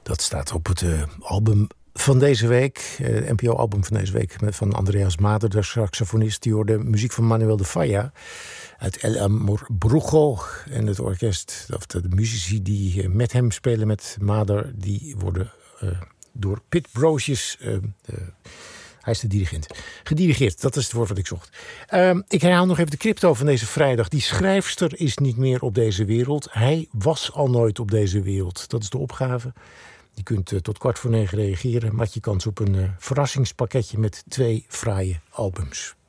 Dat staat op het album van deze week. NPO-album van deze week van Andreas Mader, de saxofonist. Die hoorde muziek van Manuel de Falla uit El Amor Brujo. En het orkest, of de muzici die met hem spelen, met Mader, die worden door Pit Brocious... hij is de dirigent. Gedirigeerd, dat is het woord wat ik zocht. Ik herhaal nog even de crypto van deze vrijdag. Die schrijfster is niet meer op deze wereld. Hij was al nooit op deze wereld. Dat is de opgave. Je kunt tot 8:45 reageren. Maak je kans op een verrassingspakketje met 2 fraaie albums.